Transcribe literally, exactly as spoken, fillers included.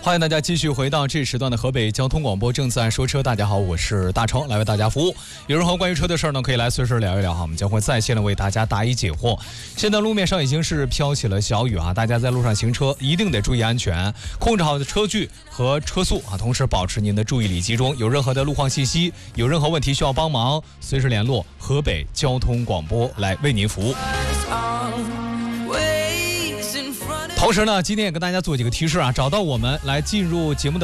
欢迎大家继续回到这时段的河北交通广播正在说车。大家好，我是大超，来为大家服务。有任何关于车的事儿呢，可以来随时聊一聊哈，我们将会在线的为大家答疑解惑。现在路面上已经是飘起了小雨啊，大家在路上行车一定得注意安全，控制好的车距和车速啊，同时保持您的注意力集中。有任何的路况信息，有任何问题需要帮忙，随时联络河北交通广播来为您服务。同时呢，今天也跟大家做几个提示啊，找到我们来进入节目的